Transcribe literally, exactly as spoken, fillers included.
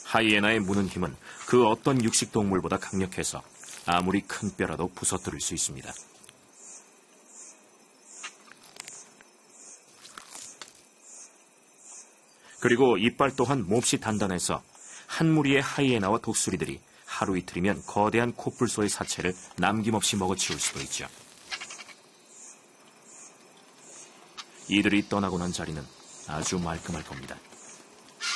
하이에나의 무는 힘은 그 어떤 육식 동물보다 강력해서 아무리 큰 뼈라도 부서뜨릴 수 있습니다. 그리고 이빨 또한 몹시 단단해서 한 무리의 하이에나와 독수리들이 하루 이틀이면 거대한 코뿔소의 사체를 남김없이 먹어치울 수도 있죠. 이들이 떠나고 난 자리는 아주 말끔할 겁니다.